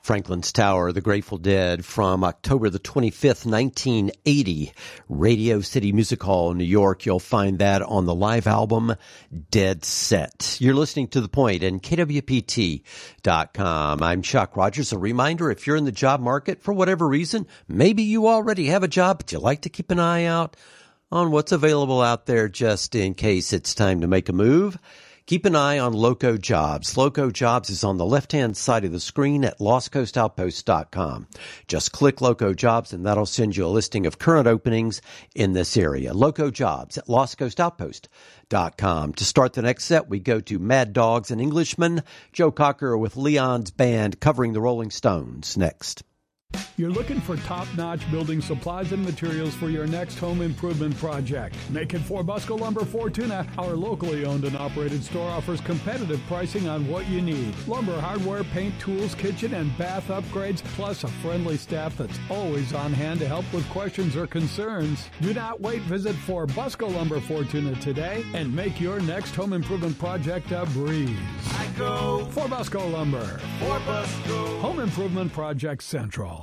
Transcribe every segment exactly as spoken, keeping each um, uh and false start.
Franklin's Tower, The Grateful Dead, from October the twenty-fifth, nineteen eighty, Radio City Music Hall, New York. You'll find that on the live album Dead Set. You're listening to The Point and K W P T dot com. I'm Chuck Rogers. A reminder, if you're in the job market for whatever reason, maybe you already have a job, but you like to keep an eye out on what's available out there just in case it's time to make a move. Keep an eye on Loco Jobs. Loco Jobs is on the left-hand side of the screen at lost coast outpost dot com. Just click Loco Jobs and that'll send you a listing of current openings in this area. Loco Jobs at lost coast outpost dot com. To start the next set, we go to Mad Dogs and Englishmen. Joe Cocker with Leon's band covering the Rolling Stones next. You're looking for top-notch building supplies and materials for your next home improvement project. Make it for Busco Lumber Fortuna. Our locally owned and operated store offers competitive pricing on what you need. Lumber, hardware, paint, tools, kitchen, and bath upgrades, plus a friendly staff that's always on hand to help with questions or concerns. Do not wait. Visit for Busco Lumber Fortuna today and make your next home improvement project a breeze. I go for Busco Lumber. For Busco. Home Improvement Project Central.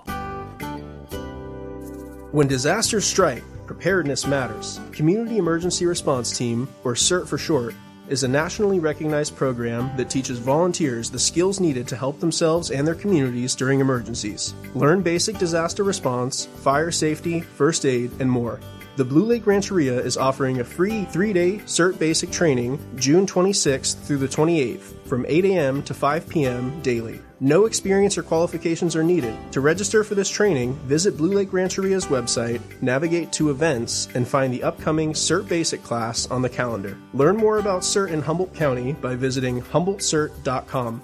When disasters strike, preparedness matters. Community Emergency Response Team, or CERT for short, is a nationally recognized program that teaches volunteers the skills needed to help themselves and their communities during emergencies. Learn basic disaster response, fire safety, first aid, and more. The Blue Lake Rancheria is offering a free three-day CERT basic training June twenty-sixth through the twenty-eighth from eight a.m. to five p.m. daily. No experience or qualifications are needed. To register for this training, visit Blue Lake Rancheria's website, navigate to events, and find the upcoming CERT Basic class on the calendar. Learn more about CERT in Humboldt County by visiting humboldt cert dot com.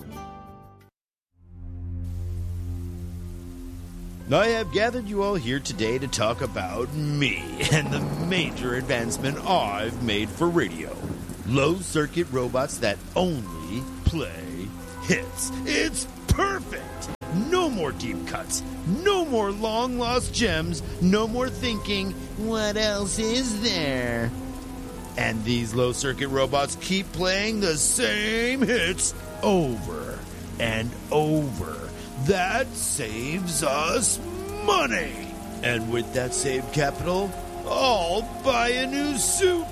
I have gathered you all here today to talk about me and the major advancement I've made for radio. Low-circuit robots that only play hits. It's perfect! No more deep cuts. No more long-lost gems. No more thinking, what else is there? And these low-circuit robots keep playing the same hits over and over. That saves us money. And with that saved capital, I'll buy a new suit.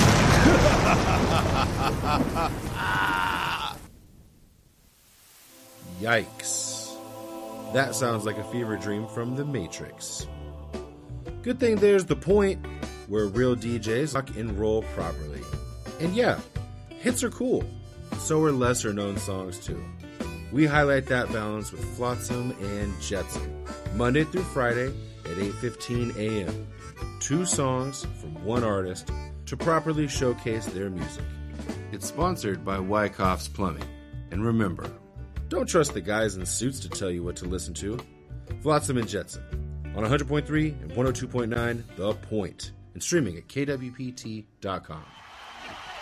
Yikes. That sounds like a fever dream from The Matrix. Good thing there's The Point, where real D Js rock and roll properly. And yeah, hits are cool. So are lesser known songs too. We highlight that balance with Flotsam and Jetsam, Monday through Friday at eight fifteen a.m. Two songs from one artist to properly showcase their music. It's sponsored by Wyckoff's Plumbing. And remember, don't trust the guys in suits to tell you what to listen to. Flotsam and Jetsam on one hundred point three and one oh two point nine The Point, and streaming at K W P T dot com.